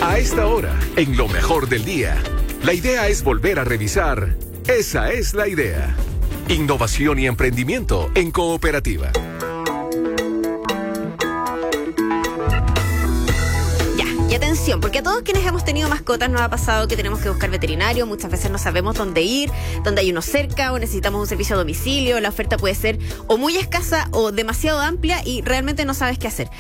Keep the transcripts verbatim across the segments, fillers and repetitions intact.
A esta hora, en lo mejor del día, la idea es volver a revisar. Esa es la idea. Innovación y emprendimiento en cooperativa. Y atención, porque a todos quienes hemos tenido mascotas nos ha pasado que tenemos que buscar veterinario, muchas veces no sabemos dónde ir, dónde hay uno cerca o necesitamos un servicio a domicilio, la oferta puede ser o muy escasa o demasiado amplia y realmente no sabes qué hacer.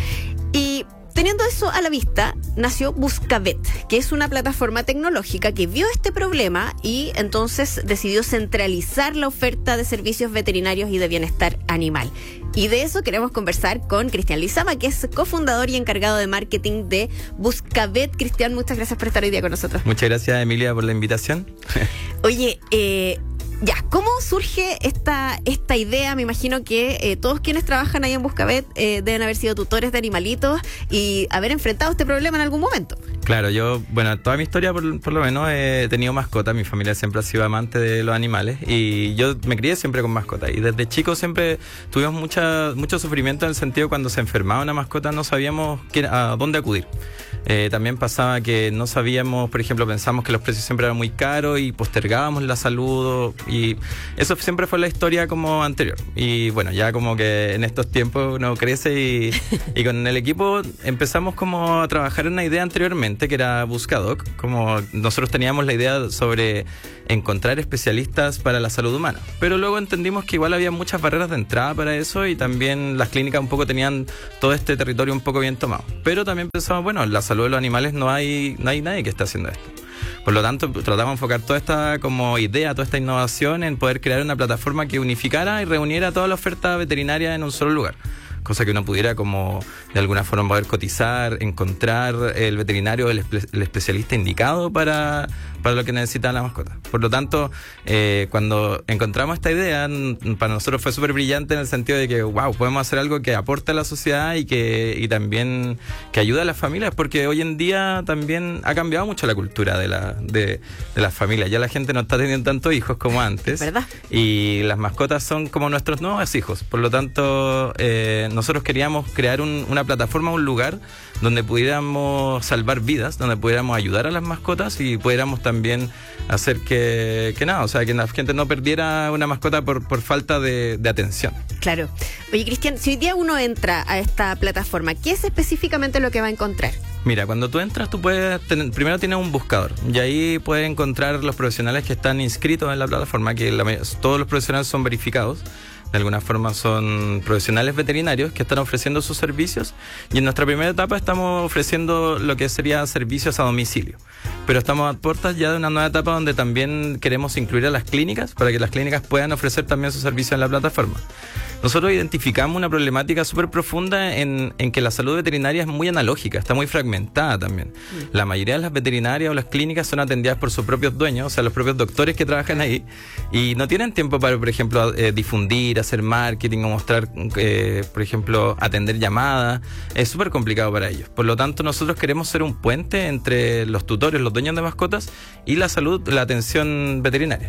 Y teniendo eso a la vista, nació Buscavet, que es una plataforma tecnológica que vio este problema y entonces decidió centralizar la oferta de servicios veterinarios y de bienestar animal. Y de eso queremos conversar con Cristian Lizama, que es cofundador y encargado de marketing de Buscavet. Cristian, muchas gracias por estar hoy día con nosotros. Muchas gracias, Emilia, por la invitación. Oye, eh... Ya, ¿cómo surge esta esta idea? Me imagino que eh, todos quienes trabajan ahí en Buscavet eh, deben haber sido tutores de animalitos y haber enfrentado este problema en algún momento. Claro, yo, bueno, toda mi historia por, por lo menos he tenido mascotas. Mi familia siempre ha sido amante de los animales y yo me crié siempre con mascotas. Y desde chico siempre tuvimos mucha, mucho sufrimiento en el sentido cuando se enfermaba una mascota no sabíamos qué, a dónde acudir. Eh, también pasaba que no sabíamos, por ejemplo, pensamos que los precios siempre eran muy caros y postergábamos la salud y eso siempre fue la historia como anterior. Y bueno, ya como que en estos tiempos uno crece y, y con el equipo empezamos como a trabajar en una idea anteriormente que era Buscadoc, como nosotros teníamos la idea sobre encontrar especialistas para la salud humana, pero luego entendimos que igual había muchas barreras de entrada para eso y también las clínicas un poco tenían todo este territorio un poco bien tomado, pero también pensamos, bueno, la salud de los animales no hay, no hay nadie que esté haciendo esto. Por lo tanto, tratamos de enfocar toda esta como idea, toda esta innovación en poder crear una plataforma que unificara y reuniera toda la oferta veterinaria en un solo lugar. Cosa que uno pudiera como de alguna forma poder cotizar, encontrar el veterinario, el, espe- el especialista indicado para, para lo que necesita la mascota. Por lo tanto, eh, cuando encontramos esta idea, para nosotros fue súper brillante en el sentido de que, wow, podemos hacer algo que aporte a la sociedad y que y también que ayude a las familias, porque hoy en día también ha cambiado mucho la cultura de, la, de, de las familias. Ya la gente no está teniendo tantos hijos como antes. ¿Verdad? Y las mascotas son como nuestros nuevos hijos. Por lo tanto, eh, nosotros queríamos crear un, una plataforma, un lugar donde pudiéramos salvar vidas, donde pudiéramos ayudar a las mascotas y pudiéramos también hacer que, que nada, o sea, que la gente no perdiera una mascota por, por falta de, de atención. Claro. Oye, Cristian, si hoy día uno entra a esta plataforma, ¿qué es específicamente lo que va a encontrar? Mira, cuando tú entras, tú puedes tener, primero tienes un buscador y ahí puedes encontrar los profesionales que están inscritos en la plataforma, que la, todos los profesionales son verificados. De alguna forma son profesionales veterinarios que están ofreciendo sus servicios y en nuestra primera etapa estamos ofreciendo lo que sería servicios a domicilio. Pero estamos a puertas ya de una nueva etapa donde también queremos incluir a las clínicas para que las clínicas puedan ofrecer también sus servicios en la plataforma. Nosotros identificamos una problemática súper profunda en, en que la salud veterinaria es muy analógica, está muy fragmentada también. Mm. La mayoría de las veterinarias o las clínicas son atendidas por sus propios dueños, o sea, los propios doctores que trabajan ahí, y no tienen tiempo para, por ejemplo, eh, difundir, hacer marketing o mostrar, eh, por ejemplo, atender llamadas. Es súper complicado para ellos. Por lo tanto, nosotros queremos ser un puente entre los tutores, los dueños de mascotas y la salud, la atención veterinaria.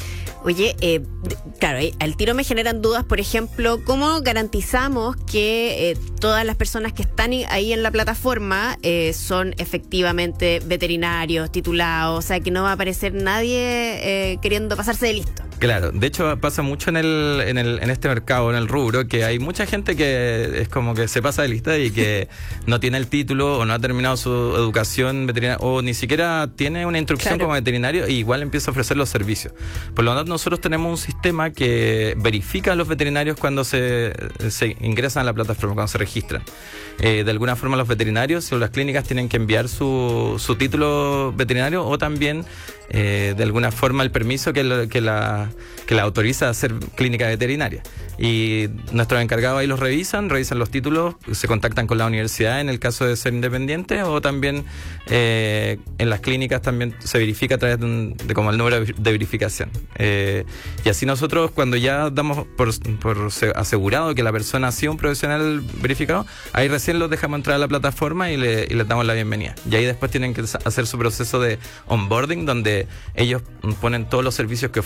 Oye, eh, claro, al tiro me generan dudas, por ejemplo, ¿cómo garantizamos que eh, todas las personas que están ahí en la plataforma eh, son efectivamente veterinarios, titulados? O sea, que no va a aparecer nadie eh, queriendo pasarse de listo. Claro, de hecho pasa mucho en el, en el en este mercado, en el rubro, que hay mucha gente que es como que se pasa de lista y que no tiene el título o no ha terminado su educación veterinaria o ni siquiera tiene una instrucción claro. como veterinario y igual empieza a ofrecer los servicios. Por lo tanto, nosotros tenemos un sistema que verifica a los veterinarios cuando se, se ingresan a la plataforma, cuando se registran. Eh, de alguna forma los veterinarios o las clínicas tienen que enviar su, su título veterinario o también eh, de alguna forma el permiso que, lo, que, la, que la autoriza a ser clínica veterinaria. Y nuestros encargados ahí los revisan, revisan los títulos, se contactan con la universidad en el caso de ser independiente o también eh, en las clínicas también se verifica a través de, un, de como el número de verificación. Eh, y así nosotros cuando ya damos por, por asegurado que la persona ha sido un profesional verificado, ahí recién los dejamos entrar a la plataforma y, le, y les damos la bienvenida. Y ahí después tienen que hacer su proceso de onboarding donde ellos ponen todos los servicios que ofrecen,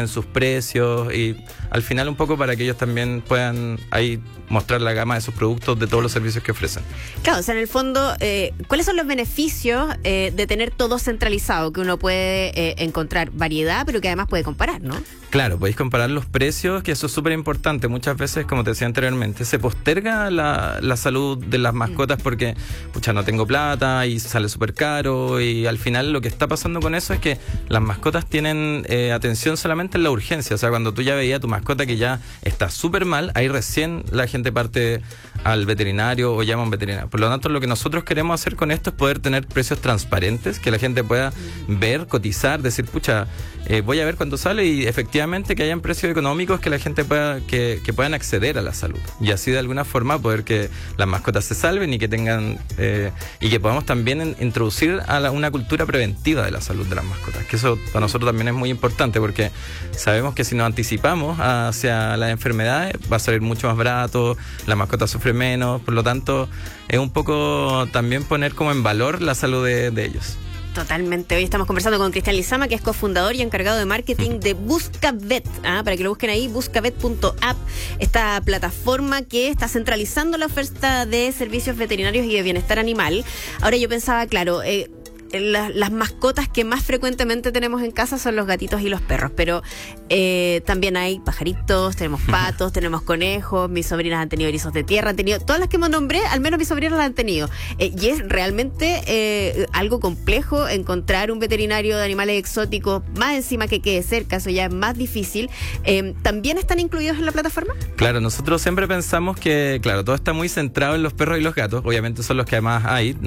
tienen sus precios y al final un poco para que ellos también puedan ahí mostrar la gama de sus productos, de todos los servicios que ofrecen. Claro, o sea, en el fondo, eh, ¿cuáles son los beneficios eh, de tener todo centralizado? Que uno puede eh, encontrar variedad, pero que además puede comparar, ¿no? Claro, podéis comparar los precios, que eso es súper importante. Muchas veces, como te decía anteriormente, se posterga la, la salud de las mascotas porque, pucha, no tengo plata y sale súper caro, y al final lo que está pasando con eso es que las mascotas tienen eh, atención solamente en la urgencia. O sea, cuando tú ya veías a tu mascota que ya está súper mal, ahí recién la gente parte al veterinario o llama a un veterinario. Por lo tanto, lo que nosotros queremos hacer con esto es poder tener precios transparentes, que la gente pueda ver, cotizar, decir, pucha, eh, voy a ver cuánto sale, y efectivamente que hayan precios económicos que la gente pueda, que, que puedan acceder a la salud. Y así de alguna forma poder que las mascotas se salven y que tengan, eh, y que podamos también en, introducir a la, una cultura preventiva de la salud de las mascotas, que eso para nosotros también es muy importante, porque sabemos que si nos anticipamos hacia las enfermedades va a salir mucho más barato, la mascota sufre menos, por lo tanto es un poco también poner como en valor la salud de, de ellos. Totalmente. Hoy estamos conversando con Cristian Lizama, que es cofundador y encargado de marketing de Buscavet. ¿ah? Para que lo busquen ahí, buscavet punto app, esta plataforma que está centralizando la oferta de servicios veterinarios y de bienestar animal. Ahora yo pensaba, claro, eh, La, las mascotas que más frecuentemente tenemos en casa son los gatitos y los perros, pero eh, también hay pajaritos, tenemos patos, tenemos conejos, mis sobrinas han tenido erizos de tierra, han tenido, todas las que me nombré, al menos mis sobrinas las han tenido. Eh, y es realmente eh, algo complejo encontrar un veterinario de animales exóticos, más encima que quede cerca, eso ya es más difícil. Eh, ¿También están incluidos en la plataforma? Claro, nosotros siempre pensamos que, claro, todo está muy centrado en los perros y los gatos, obviamente son los que además hay.